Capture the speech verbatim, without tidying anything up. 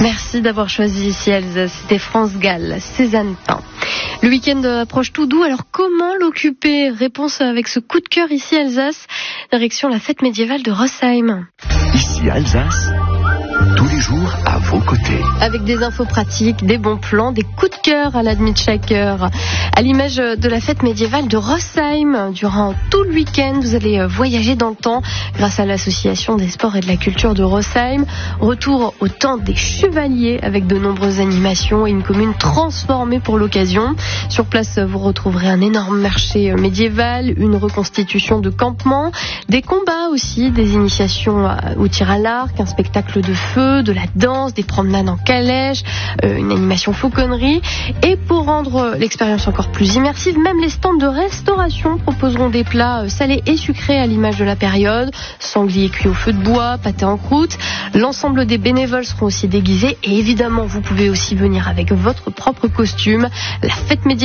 Merci d'avoir choisi ici Alsace. C'était France Gall, Cézanne Pain. Le week-end approche tout doux, alors comment l'occuper? Réponse avec ce coup de cœur ici Alsace, direction la fête médiévale de Rossheim. Ici Alsace, tous les jours à vos côtés. Avec des infos pratiques, des bons plans, des coups de cœur à la demi de chaque heure. À l'image de la fête médiévale de Rossheim, durant tout le week-end, vous allez voyager dans le temps grâce à l'association des sports et de la culture de Rossheim. Retour au temps des chevaliers avec de nombreuses animations et une commune transformée pour l'occasion. Sur place, vous retrouverez un énorme marché médiéval, une reconstitution de campement, des combats aussi, des initiations au tir à l'arc, un spectacle de feu, de la danse, des promenades en calèche, euh, une animation fauconnerie. Et pour rendre l'expérience encore plus immersive, même les stands de restauration proposeront des plats salés et sucrés à l'image de la période, sanglier cuit au feu de bois, pâté en croûte. L'ensemble des bénévoles seront aussi déguisés et évidemment vous pouvez aussi venir avec votre propre costume. La fête médiévale